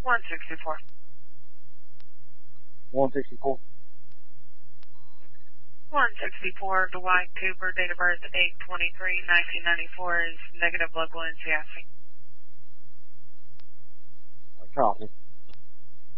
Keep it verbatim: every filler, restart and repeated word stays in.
one sixty-four. one sixty-four. one sixty-four, Dwight Cooper, date of birth eight twenty-three nineteen ninety-four, is negative local N C I C. I copy.